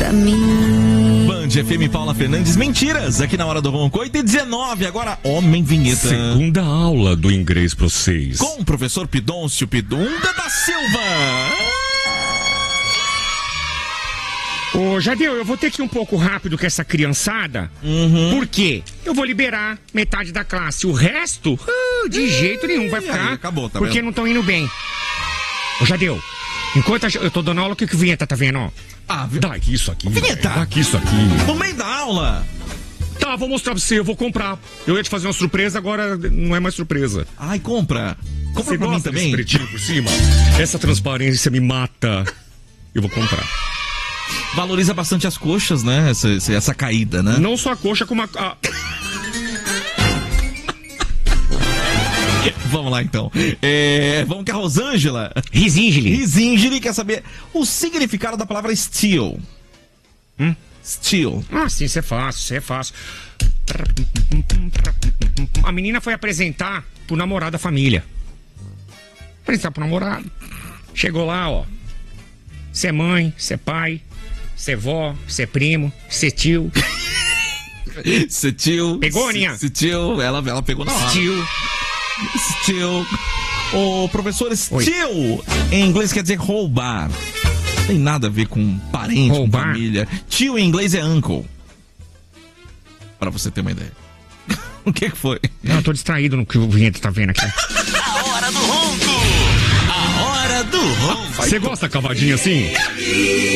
pra mim. Band FM Paula Fernandes, mentiras, aqui na Hora do Ronco, 8h19, agora Homem Vinheta. Segunda aula do inglês pra vocês. Com o professor Pidôncio Pidunda da Silva. Ô, Jadeu, eu vou ter que ir um pouco rápido com essa criançada. Por quê? Eu vou liberar metade da classe. O resto, de jeito nenhum, vai ficar. Aí, acabou, tá porque vendo? não estão indo bem. Ô, Jadeu, enquanto eu tô dando aula, o que o Vinheta tá vendo, ó? Dá aqui isso aqui. Vinheta. Dá aqui isso aqui. No meio da aula. Tá, vou mostrar pra você, eu vou comprar. Eu ia te fazer uma surpresa, agora não é mais surpresa. Ai, compra. Compra Você pra mim gosta desse também. pretinho por cima? Essa transparência me mata. Eu vou comprar. Valoriza bastante as coxas, né? Essa caída, né? Não só a coxa, como a... Vamos lá, então. Vamos com a Rosângela. Risingeli quer saber o significado da palavra steal. Steal. Ah, sim, isso é fácil. A menina foi apresentar pro namorado da família. Apresentar pro namorado. Chegou lá, ó. Você é mãe, você é pai, você é vó, você é primo, você é tio. Você tio. Pegou, Aninha? Você tio. Ela pegou na hora. Steal. O professor steal, em inglês quer dizer roubar. Não tem nada a ver com parente, Roubar? com família. Tio em inglês é uncle. Pra você ter uma ideia. O que foi? Não, eu tô distraído no que o Vinheta tá vendo aqui. A Hora do Ronco. A Hora do Ronco. Você gosta cavadinha assim?